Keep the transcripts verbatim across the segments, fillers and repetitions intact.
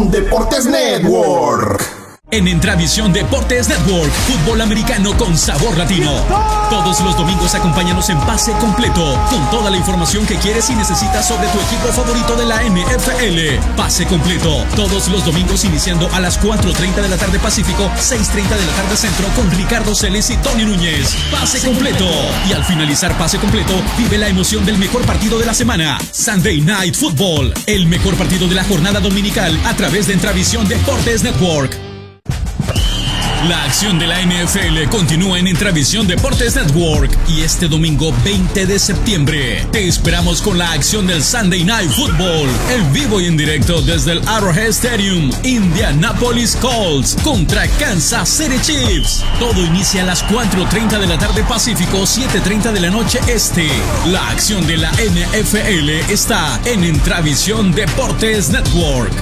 Intravisión Deportes Network. En Intravisión Deportes Network, fútbol americano con sabor latino. Todos los domingos acompáñanos en Pase Completo, con toda la información que quieres y necesitas sobre tu equipo favorito de la N F L. Pase Completo, todos los domingos iniciando a las cuatro treinta de la tarde Pacífico, seis treinta de la tarde Centro, con Ricardo Celis y Tony Núñez. Pase Completo. Y al finalizar Pase Completo, vive la emoción del mejor partido de la semana. Sunday Night Football, el mejor partido de la jornada dominical a través de Intravisión Deportes Network. La acción de la N F L continúa en Intravisión Deportes Network y este domingo veinte de septiembre te esperamos con la acción del Sunday Night Football en vivo y en directo desde el Arrowhead Stadium. Indianapolis Colts contra Kansas City Chiefs. Todo inicia a las cuatro treinta de la tarde Pacífico, siete treinta de la noche Este. La acción de la N F L está en Intravisión Deportes Network.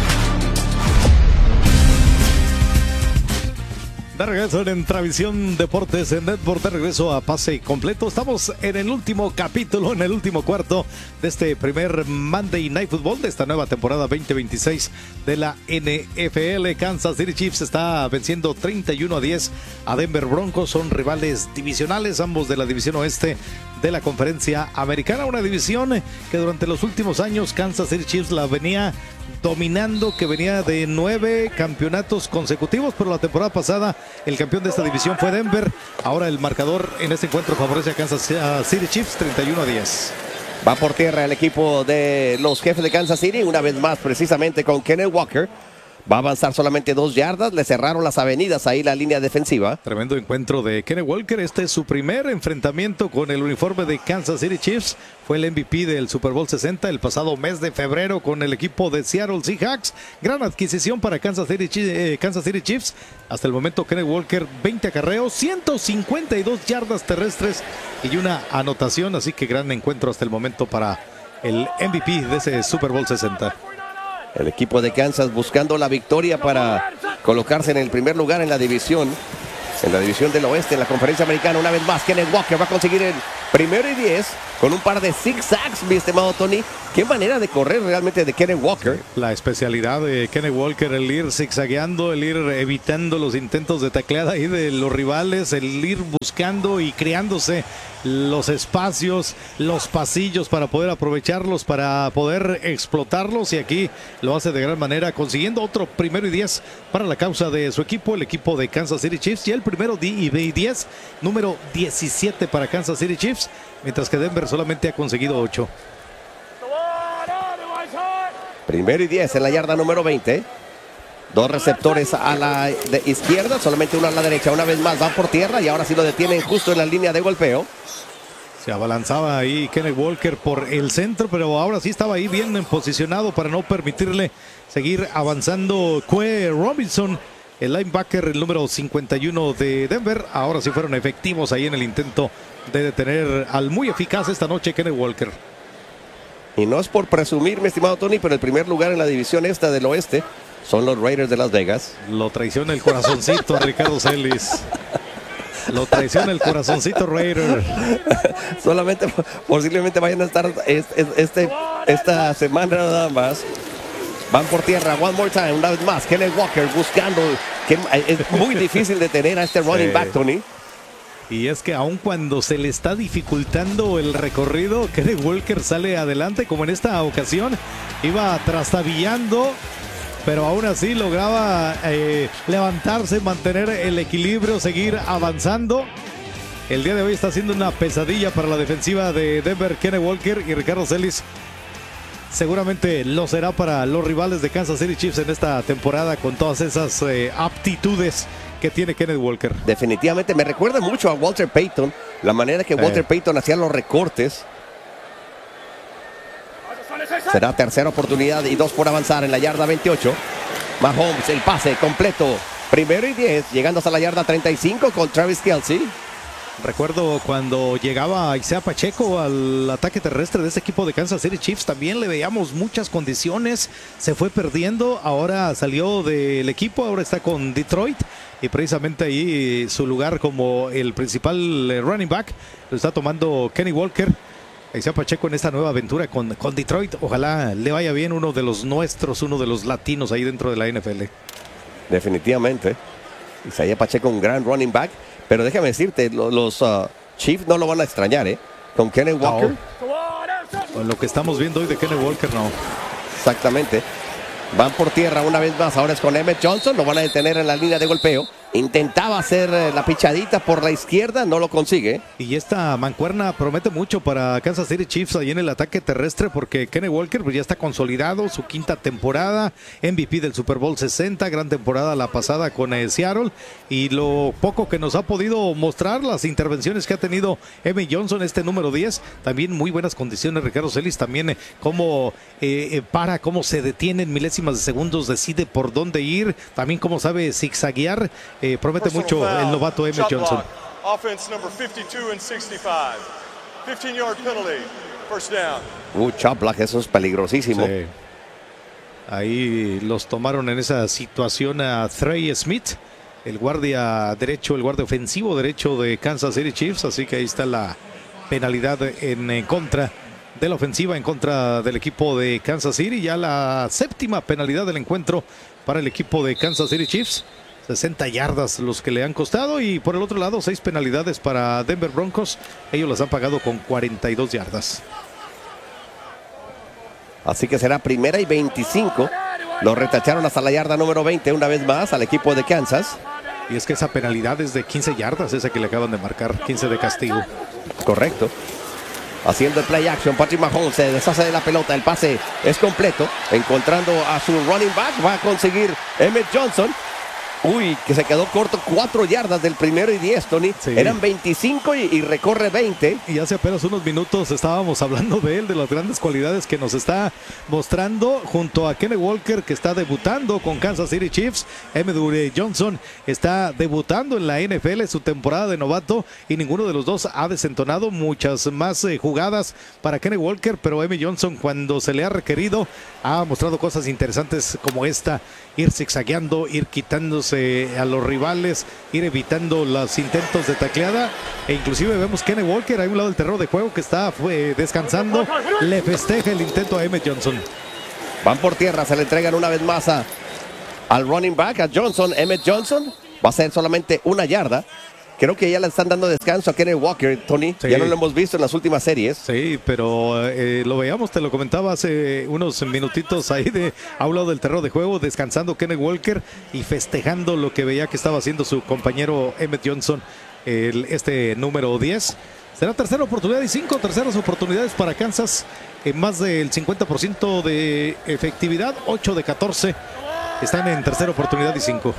De regreso en Intravisión Deportes en Network, de regreso a Pase Completo. Estamos en el último capítulo, en el último cuarto de este primer Monday Night Football de esta nueva temporada veinte veintiséis de la N F L. Kansas City Chiefs está venciendo treinta y uno a diez a Denver Broncos. Son rivales divisionales, ambos de la división oeste de la Conferencia Americana. Una división que durante los últimos años Kansas City Chiefs la venía dominando, que venía de nueve campeonatos consecutivos, pero la temporada pasada el campeón de esta división fue Denver. Ahora el marcador en este encuentro favorece a Kansas City Chiefs, treinta y uno a diez. Va por tierra el equipo de los Jefes de Kansas City, una vez más precisamente con Kenneth Walker. Va a avanzar solamente dos yardas, le cerraron las avenidas ahí la línea defensiva. Tremendo encuentro de Kenneth Walker, este es su primer enfrentamiento con el uniforme de Kansas City Chiefs. Fue el M V P del Super Bowl sesenta el pasado mes de febrero con el equipo de Seattle Seahawks. Gran adquisición para Kansas City, eh, Kansas City Chiefs. Hasta el momento Kenneth Walker, veinte acarreos, ciento cincuenta y dos yardas terrestres y una anotación, así que gran encuentro hasta el momento para el M V P de ese Super Bowl sesenta. El equipo de Kansas buscando la victoria para colocarse en el primer lugar en la división, en la división del oeste, en la Conferencia Americana. Una vez más, Kenneth Walker va a conseguir el primero y diez con un par de zigzags, mi estimado Tony. Qué manera de correr realmente de Kenneth Walker. La especialidad de Kenneth Walker, el ir zigzagueando, el ir evitando los intentos de tacleada ahí de los rivales, el ir buscando y creándose los espacios, los pasillos para poder aprovecharlos, para poder explotarlos, y aquí lo hace de gran manera, consiguiendo otro primero y diez para la causa de su equipo, el equipo de Kansas City Chiefs, y el primero y diez, número diecisiete para Kansas City Chiefs, mientras que Denver solamente ha conseguido ocho. Primero y diez en la yarda número veinte. Dos receptores a la de izquierda, solamente uno a la derecha. Una vez más va por tierra y ahora sí lo detienen justo en la línea de golpeo. Se abalanzaba ahí Kenneth Walker por el centro, pero ahora sí estaba ahí bien posicionado para no permitirle seguir avanzando. Quay Robinson, el linebacker, el número cincuenta y uno de Denver. Ahora sí fueron efectivos ahí en el intento de detener al muy eficaz esta noche Kenneth Walker. Y no es por presumir, mi estimado Tony, pero el primer lugar en la división esta del oeste son los Raiders de Las Vegas. Lo traiciona el corazoncito a Ricardo Celis. Lo traiciona el corazoncito Raider. Solamente posiblemente vayan a estar este, este, esta semana nada más. Van por tierra, one more time, una vez más. Kenneth Walker buscando, que es muy difícil detener a este running back, Tony. Y es que aun cuando se le está dificultando el recorrido, Kenneth Walker sale adelante, como en esta ocasión. Iba trastabillando, pero aún así lograba eh, levantarse, mantener el equilibrio, seguir avanzando. El día de hoy está siendo una pesadilla para la defensiva de Denver, Kenneth Walker, y Ricardo Celis seguramente lo será para los rivales de Kansas City Chiefs en esta temporada, con todas esas eh, aptitudes que tiene Kenneth Walker. Definitivamente me recuerda mucho a Walter Payton, la manera que Walter eh. Payton hacía los recortes. Será tercera oportunidad y dos por avanzar en la yarda veintiocho. Mahomes, el pase completo. Primero y diez, llegando hasta la yarda treinta y cinco con Travis Kelce. Recuerdo cuando llegaba Isaiah Pacheco al ataque terrestre de este equipo de Kansas City Chiefs, también le veíamos muchas condiciones, se fue perdiendo, ahora salió del equipo, ahora está con Detroit, y precisamente ahí su lugar como el principal running back lo está tomando Kenny Walker. Ahí está Pacheco en esta nueva aventura con, con Detroit. Ojalá le vaya bien, uno de los nuestros, uno de los latinos ahí dentro de la N F L. Definitivamente. Isaías Pacheco, un gran running back. Pero déjame decirte, los, los uh, Chiefs no lo van a extrañar, ¿eh? Con Kenneth Walker. No. Con lo que estamos viendo hoy de Kenneth Walker, no. Exactamente. Van por tierra una vez más. Ahora es con Emmett Johnson. Lo van a detener en la línea de golpeo. Intentaba hacer la pichadita por la izquierda, no lo consigue. Y esta mancuerna promete mucho para Kansas City Chiefs ahí en el ataque terrestre, porque Kenneth Walker pues, ya está consolidado, su quinta temporada, M V P del Super Bowl sesenta, gran temporada la pasada con eh, Seattle, y lo poco que nos ha podido mostrar, las intervenciones que ha tenido Emmett Johnson, este número diez, también muy buenas condiciones, Ricardo Celis, también eh, cómo eh, eh, para, cómo se detiene en milésimas de segundos, decide por dónde ir, también cómo sabe zigzaguear. Eh, promete mucho foul, el novato Emmett Johnson. Offense number fifty-two and sixty-five. fifteen yard penalty. First down. Uh, chop block, eso es peligrosísimo. Sí. Ahí los tomaron en esa situación a Trey Smith, el guardia derecho, el guardia ofensivo derecho de Kansas City Chiefs, así que ahí está la penalidad en, en contra de la ofensiva, en contra del equipo de Kansas City, ya la séptima penalidad del encuentro para el equipo de Kansas City Chiefs. sesenta yardas los que le han costado, y por el otro lado seis penalidades para Denver Broncos, ellos las han pagado con cuarenta y dos yardas. Así que será primera y veinticinco. Lo retacharon hasta la yarda número veinte una vez más al equipo de Kansas. Y es que esa penalidad es de quince yardas, esa que le acaban de marcar, quince de castigo. Correcto. Haciendo el play action, Patrick Mahomes se deshace de la pelota, el pase es completo, encontrando a su running back, va a conseguir Emmett Johnson. Uy, que se quedó corto, cuatro yardas del primero y diez, Tony. Sí. Eran veinticinco y, y recorre veinte. Y hace apenas unos minutos estábamos hablando de él, de las grandes cualidades que nos está mostrando junto a Kenneth Walker, que está debutando con Kansas City Chiefs. Emmett Johnson está debutando en la N F L, su temporada de novato, y ninguno de los dos ha desentonado. Muchas más eh, jugadas para Kenneth Walker, pero Emmett Johnson, cuando se le ha requerido, ha mostrado cosas interesantes como esta: ir zigzagueando, ir quitándose a los rivales, ir evitando los intentos de tacleada, e inclusive vemos Kenneth Walker a un lado del terreno de juego que está fue, descansando, le festeja el intento a Emmett Johnson. Van por tierra, se le entregan una vez más a, al running back, a Johnson. Emmett Johnson va a ser solamente una yarda. Creo que ya le están dando descanso a Kenneth Walker, Tony. Sí. Ya no lo hemos visto en las últimas series. Sí, pero eh, lo veíamos, te lo comentaba hace unos minutitos ahí de a un lado del terreno de juego, descansando Kenneth Walker y festejando lo que veía que estaba haciendo su compañero Emmett Johnson, el, este número diez. Será tercera oportunidad y cinco terceras oportunidades para Kansas, en más del cincuenta por ciento de efectividad, ocho de catorce están en tercera oportunidad y cinco.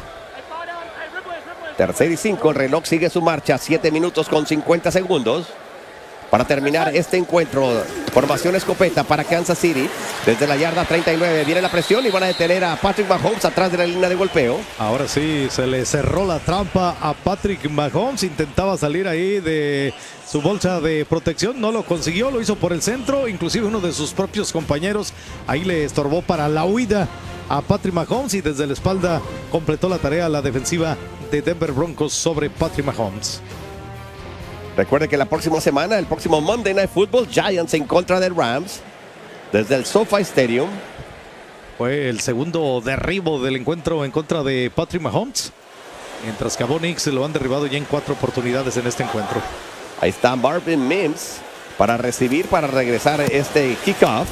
Tercer y cinco, el reloj sigue su marcha, siete minutos con cincuenta segundos para terminar este encuentro. Formación escopeta para Kansas City, desde la yarda treinta y nueve, viene la presión y van a detener a Patrick Mahomes atrás de la línea de golpeo. Ahora sí, se le cerró la trampa a Patrick Mahomes, intentaba salir ahí de su bolsa de protección, no lo consiguió, lo hizo por el centro, inclusive uno de sus propios compañeros ahí le estorbó para la huida a Patrick Mahomes, y desde la espalda completó la tarea la defensiva de Denver Broncos sobre Patrick Mahomes. Recuerde que la próxima semana, el próximo Monday Night Football, Giants en contra de Rams, desde el SoFi Stadium. Fue el segundo derribo del encuentro en contra de Patrick Mahomes, mientras que a Bo Nix lo han derribado ya en cuatro oportunidades en este encuentro. Ahí está Marvin Mims para recibir, para regresar este kickoff.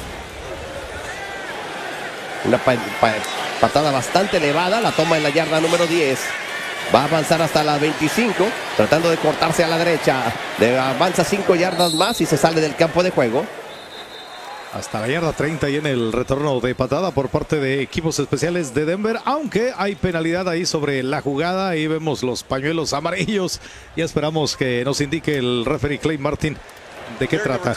Una pa pa patada bastante elevada, la toma en la yarda número diez. Va a avanzar hasta la veinticinco, tratando de cortarse a la derecha. Le avanza cinco yardas más y se sale del campo de juego. Hasta la yarda treinta y en el retorno de patada por parte de equipos especiales de Denver, aunque hay penalidad ahí sobre la jugada. Ahí vemos los pañuelos amarillos. Ya esperamos que nos indique el referee Clay Martin de qué trata.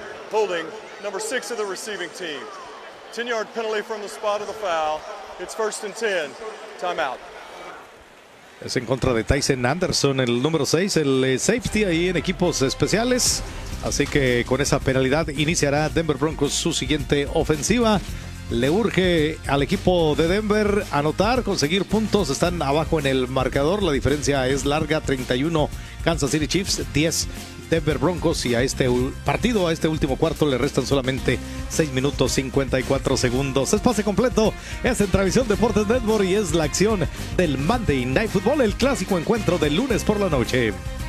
ten yard penalty from the spot of the foul. It's first and ten. Timeout. Es en contra de Tyson Anderson, el número seis, el eh, safety ahí en equipos especiales. Así que con esa penalidad iniciará Denver Broncos su siguiente ofensiva. Le urge al equipo de Denver anotar, conseguir puntos. Están abajo en el marcador. La diferencia es larga, treinta y uno Kansas City Chiefs, diez Denver Broncos, y a este partido, a este último cuarto, le restan solamente seis minutos cincuenta y cuatro segundos. Es pase completo, es en Transmisión Deportes Network y es la acción del Monday Night Football, el clásico encuentro del lunes por la noche.